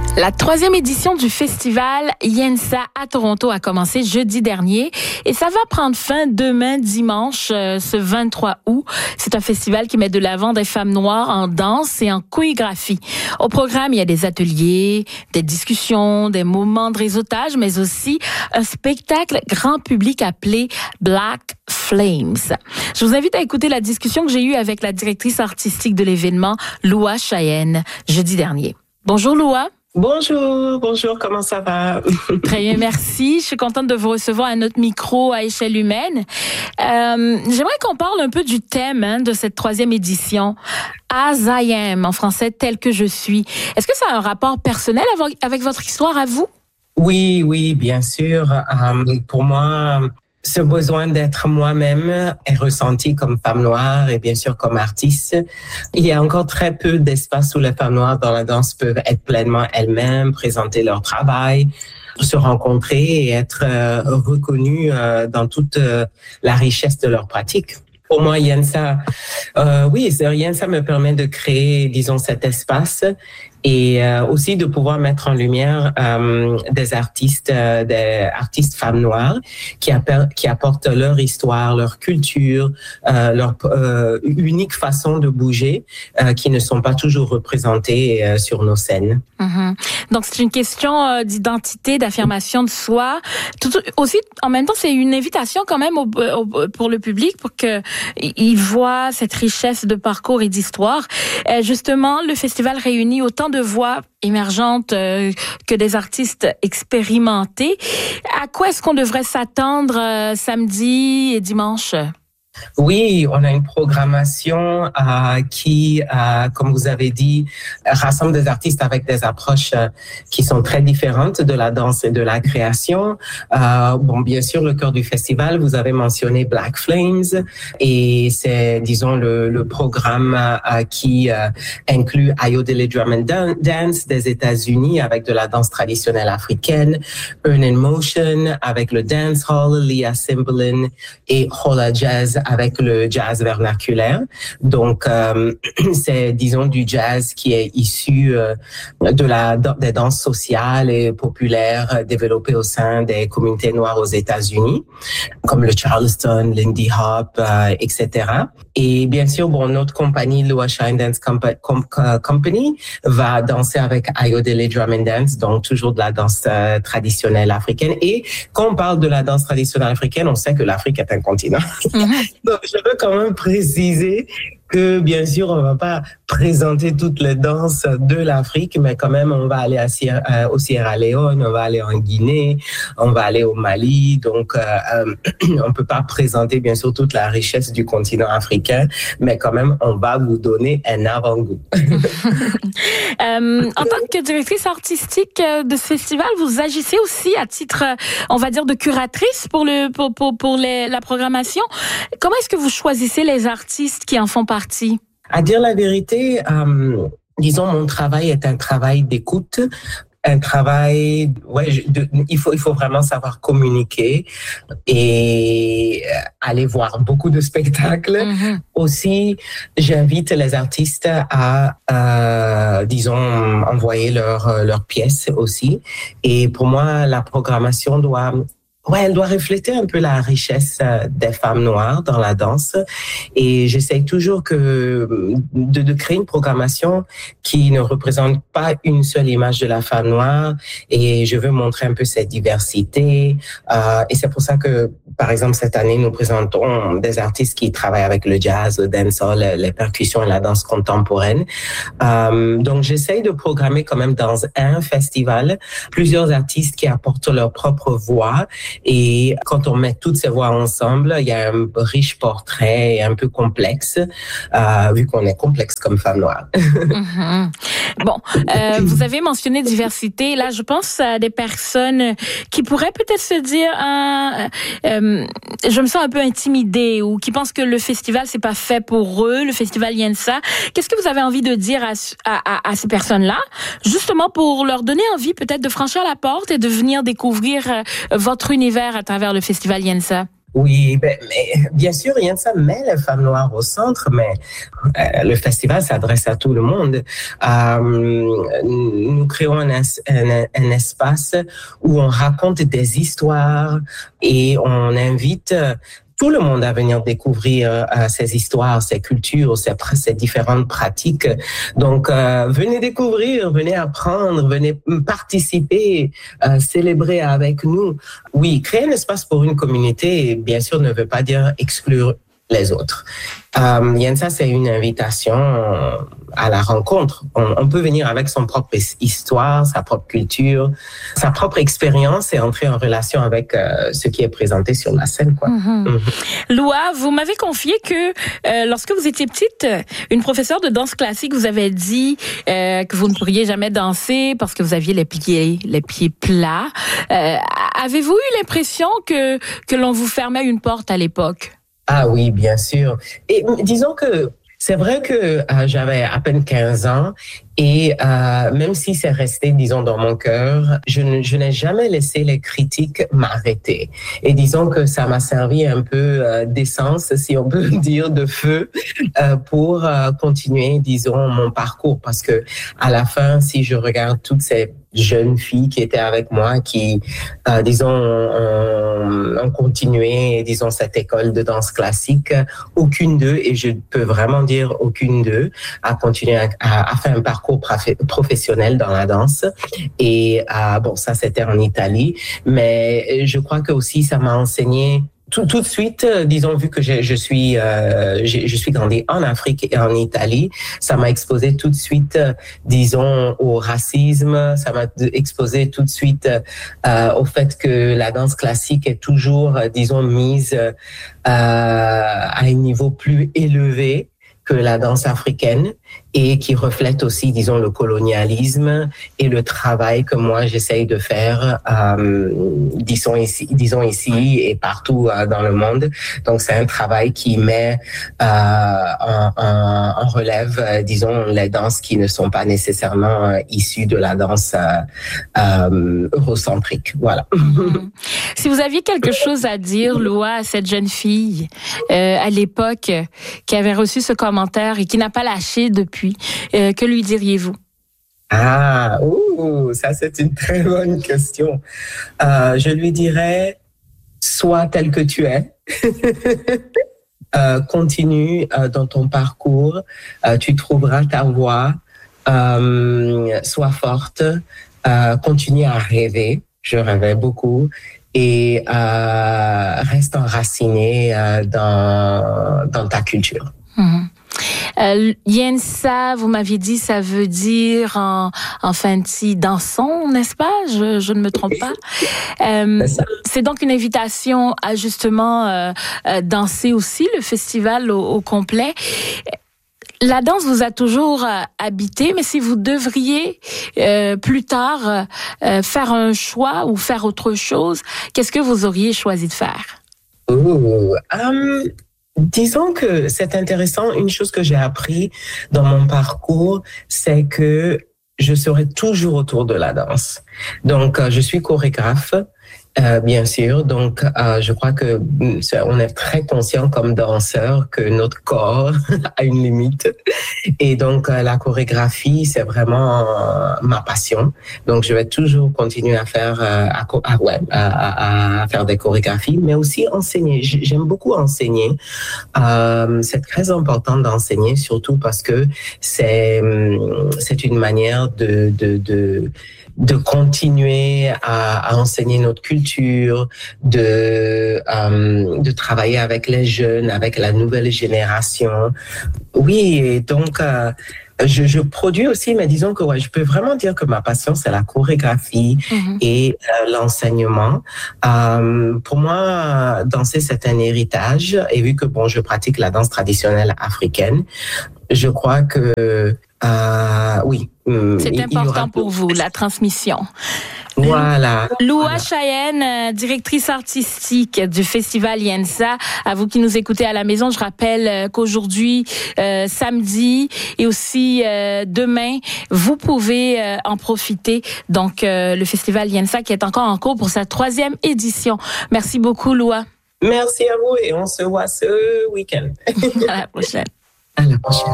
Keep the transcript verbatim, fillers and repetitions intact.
La troisième édition du festival Yensa à Toronto a commencé jeudi dernier et ça va prendre fin demain dimanche, euh, ce vingt-trois août. C'est un festival qui met de l'avant des femmes noires en danse et en chorégraphie. Au programme, il y a des ateliers, des discussions, des moments de réseautage, mais aussi un spectacle grand public appelé Black Flames. Je vous invite à écouter la discussion que j'ai eue avec la directrice artistique de l'événement, Loua Cheyenne, jeudi dernier. Bonjour Loua. Bonjour, bonjour, comment ça va? Très bien, merci. Je suis contente de vous recevoir à notre micro à échelle humaine. Euh, j'aimerais qu'on parle un peu du thème hein, de cette troisième édition. As I am, en français, tel que je suis. Est-ce que ça a un rapport personnel avec, avec votre histoire à vous? Oui, oui, bien sûr. Euh, pour moi, ce besoin d'être moi-même est ressenti comme femme noire et bien sûr comme artiste. Il y a encore très peu d'espace où les femmes noires dans la danse peuvent être pleinement elles-mêmes, présenter leur travail, se rencontrer et être euh, reconnues euh, dans toute euh, la richesse de leur pratique. Pour moi, Yensa, euh, oui, Yensa me permet de créer, disons, cet espace et euh, aussi de pouvoir mettre en lumière euh, des artistes, euh, des artistes femmes noires qui, appellent, qui apportent leur histoire, leur culture, euh, leur euh, unique façon de bouger, euh, qui ne sont pas toujours représentées euh, sur nos scènes. Mm-hmm. Donc c'est une question euh, d'identité, d'affirmation de soi. Tout, aussi, en même temps, c'est une invitation quand même au, au, pour le public pour que il voit cette richesse de parcours et d'histoire. Euh, justement, le festival réunit autant de voix émergentes euh, que des artistes expérimentés. À quoi est-ce qu'on devrait s'attendre euh, samedi et dimanche? Oui, on a une programmation euh, qui, euh, comme vous avez dit, rassemble des artistes avec des approches euh, qui sont très différentes de la danse et de la création. Euh, bon, bien sûr, le cœur du festival, vous avez mentionné Black Flames et c'est, disons, le, le programme euh, qui euh, inclut Ayodele Drum and Dance des États-Unis avec de la danse traditionnelle africaine, Earn in Motion avec le dancehall, Leah Cymbalin et Hola Jazz avec le jazz vernaculaire. Donc, euh, c'est, disons, du jazz qui est issu euh, de la des danses sociales et populaires euh, développées au sein des communautés noires aux États-Unis, comme le Charleston, Lindy Hop, euh, et cetera. Et bien sûr, bon, notre compagnie, Loua Cheyenne Dance Company, va danser avec Ayodele Drum and Dance, donc toujours de la danse euh, traditionnelle africaine. Et quand on parle de la danse traditionnelle africaine, on sait que l'Afrique est un continent. Mm-hmm. Donc, je veux quand même préciser que, bien sûr, on va pas présenter toutes les danses de l'Afrique, mais quand même, on va aller à Sierra, euh, au Sierra Leone, on va aller en Guinée, on va aller au Mali. Donc, euh, euh, on peut pas présenter, bien sûr, toute la richesse du continent africain, mais quand même, on va vous donner un avant-goût. euh, en tant que directrice artistique de ce festival, vous agissez aussi à titre, on va dire, de curatrice pour le pour pour, pour les, la programmation. Comment est-ce que vous choisissez les artistes qui en font partie? À dire la vérité, euh, disons, mon travail est un travail d'écoute, un travail, ouais, de, il faut, il faut vraiment savoir communiquer et aller voir beaucoup de spectacles. Mm-hmm. Aussi, j'invite les artistes à, euh, disons, envoyer leurs leurs pièces aussi. Et pour moi, la programmation doit Ouais, elle doit refléter un peu la richesse des femmes noires dans la danse. Et j'essaie toujours que de, de créer une programmation qui ne représente pas une seule image de la femme noire. Et je veux montrer un peu cette diversité. Euh, et c'est pour ça que, par exemple, cette année, nous présentons des artistes qui travaillent avec le jazz, le dancehall, les percussions et la danse contemporaine. Euh, donc, j'essaie de programmer quand même dans un festival plusieurs artistes qui apportent leur propre voix. Et quand on met toutes ces voix ensemble, il y a un riche portrait un peu complexe, euh, vu qu'on est complexe comme femme noire. Mm-hmm. Bon, euh, vous avez mentionné diversité. Là, je pense à des personnes qui pourraient peut-être se dire, euh, euh, je me sens un peu intimidée, ou qui pensent que le festival c'est pas fait pour eux, le festival Yensa. Qu'est-ce que vous avez envie de dire à, à, à ces personnes-là, justement pour leur donner envie peut-être de franchir la porte et de venir découvrir euh, votre univers à travers le festival Yensa? Oui, ben, mais bien sûr, Yensa met les femmes noires au centre, mais euh, le festival s'adresse à tout le monde. Euh, nous créons un, un, un espace où on raconte des histoires et on invite tout le monde à venir découvrir euh, ces histoires, ces cultures, ces, ces différentes pratiques. Donc, euh, venez découvrir, venez apprendre, venez participer, euh, célébrer avec nous. Oui, créer un espace pour une communauté, bien sûr, ne veut pas dire exclure les autres. Euh, Yensa, c'est une invitation à la rencontre. On, on peut venir avec son propre histoire, sa propre culture, sa propre expérience et entrer en relation avec euh, ce qui est présenté sur la scène, quoi. Mm-hmm. Mm-hmm. Loa, vous m'avez confié que euh, lorsque vous étiez petite, une professeure de danse classique vous avait dit euh, que vous ne pourriez jamais danser parce que vous aviez les pieds, les pieds plats. Euh, avez-vous eu l'impression que que l'on vous fermait une porte à l'époque? Ah oui, bien sûr. Et disons que c'est vrai que euh, j'avais à peine quinze ans et euh, même si c'est resté, disons, dans mon cœur, je, ne, je n'ai jamais laissé les critiques m'arrêter. Et disons que ça m'a servi un peu euh, d'essence, si on peut dire, de feu, euh, pour euh, continuer, disons, mon parcours. Parce que à la fin, si je regarde toutes ces jeunes filles qui étaient avec moi, qui, euh, disons, ont, ont continué, disons, cette école de danse classique, aucune d'eux, et je peux vraiment dire aucune d'eux, a continué à, à, à faire un parcours professionnel dans la danse. Et euh, bon, ça, c'était en Italie. Mais je crois que aussi, ça m'a enseigné Tout, tout de suite, disons, vu que je, je suis, euh, je, je suis grandi en Afrique et en Italie, ça m'a exposé tout de suite, disons, au racisme. Ça m'a exposé tout de suite euh, au fait que la danse classique est toujours, disons, mise euh, à un niveau plus élevé que la danse africaine et qui reflète aussi, disons, le colonialisme et le travail que moi j'essaye de faire, euh, disons ici, disons ici et partout euh, dans le monde. Donc c'est un travail qui met euh, en, en, en relève, euh, disons, les danses qui ne sont pas nécessairement euh, issues de la danse euh, euh, eurocentrique. Voilà. Mm-hmm. Si vous aviez quelque chose à dire, Loa, à cette jeune fille euh, à l'époque qui avait reçu ce commentaire et qui n'a pas lâché depuis, Euh, que lui diriez-vous? Ah, ouh, ça c'est une très bonne question. Euh, je lui dirais, sois tel que tu es. euh, continue euh, dans ton parcours. Euh, tu trouveras ta voie. Euh, sois forte. Euh, continue à rêver. Je rêvais beaucoup. Et euh, reste enraciné euh, dans, dans ta culture. Mm-hmm. Euh, Yensa, vous m'aviez dit, ça veut dire en, en fanti dansons, n'est-ce pas? Je, je ne me trompe pas. Euh, c'est, c'est donc une invitation à justement euh, euh, danser aussi le festival au, au complet. La danse vous a toujours euh, habité, mais si vous devriez euh, plus tard euh, faire un choix ou faire autre chose, qu'est-ce que vous auriez choisi de faire? Ooh, um... Disons que c'est intéressant. Une chose que j'ai appris dans mon parcours, c'est que je serai toujours autour de la danse. Donc, je suis chorégraphe. Euh, bien sûr, donc euh, je crois que on est très conscient comme danseur que notre corps a une limite et donc euh, la chorégraphie c'est vraiment euh, ma passion. Donc je vais toujours continuer à faire euh, à, à, ouais, à, à faire des chorégraphies, mais aussi enseigner. J'aime beaucoup enseigner. Euh, c'est très important d'enseigner, surtout parce que c'est c'est une manière de de de de continuer à, à enseigner notre culture, de euh, de travailler avec les jeunes, avec la nouvelle génération. Oui, et donc euh, je, je produis aussi, mais disons que ouais, je peux vraiment dire que ma passion c'est la chorégraphie mm-hmm. et euh, l'enseignement. Euh, pour moi, danser c'est un héritage, et vu que bon, je pratique la danse traditionnelle africaine, je crois que euh, oui. C'est important pour vous, la transmission. Voilà. Loa voilà. Chayenne, directrice artistique du Festival Yensa. À vous qui nous écoutez à la maison, je rappelle qu'aujourd'hui, euh, samedi et aussi euh, demain, vous pouvez euh, en profiter. Donc, euh, le Festival Yensa qui est encore en cours pour sa troisième édition. Merci beaucoup, Loa. Merci à vous et on se voit ce week-end. À la prochaine. À la prochaine.